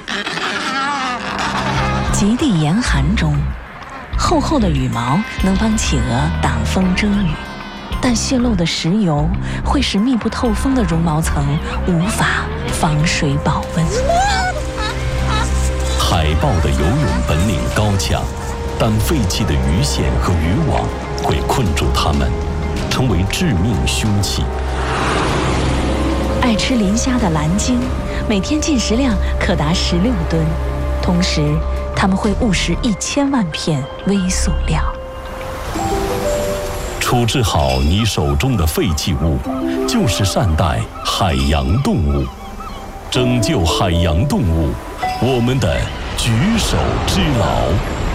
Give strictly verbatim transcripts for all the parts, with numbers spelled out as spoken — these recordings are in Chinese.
极地严寒中，厚厚的羽毛能帮企鹅挡风遮雨，但泄漏的石油会使密不透风的绒毛层无法防水保温。 海豹的游泳本领高强，但废弃的鱼线和渔网会困住它们，成为致命凶器。 爱吃磷虾的蓝鲸，每天进食量可达十六吨，同时它们会误食一千万片微塑料。 处置好你手中的废弃物，就是善待海洋动物，拯救海洋动物，我们的举手之劳。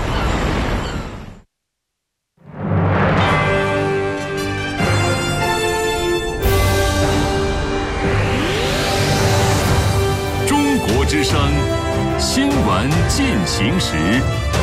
中国之声新闻进行时。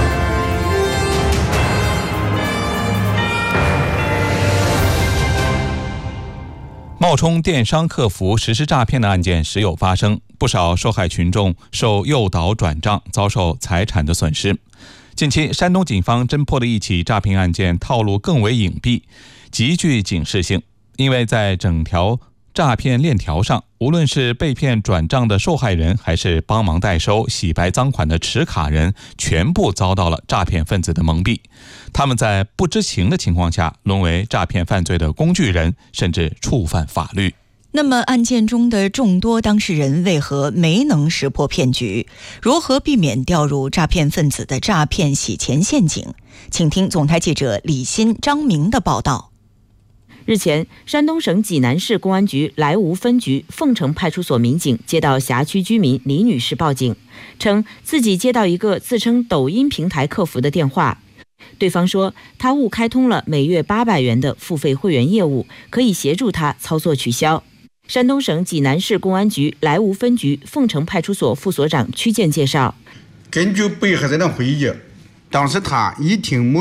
冒充电商客服实施诈骗的案件时有发生，不少受害群众受诱导转账，遭受财产的损失。近期，山东警方侦破的一起诈骗案件套路更为隐蔽，极具警示性，因为在整条诈骗链条上，无论是被骗转账的受害人，还是帮忙代收、洗白赃款的持卡人，全部遭到了诈骗分子的蒙蔽。他们在不知情的情况下，沦为诈骗犯罪的工具人，甚至触犯法律。 那么案件中的众多当事人为何没能识破骗局？如何避免掉入诈骗分子的诈骗洗钱陷阱？请听总台记者李欣、张明的报道。 日前，山东省济南市公安局莱芜分局凤城派出所民警接到辖区居民李女士报警，称自己接到一个自称抖音平台客服的电话，对方说他误开通了每月八百元的付费会员业务，可以协助他操作取消。山东省济南市公安局莱芜分局凤城派出所副所长曲建介绍， 根据被害人的回忆，当时他一听某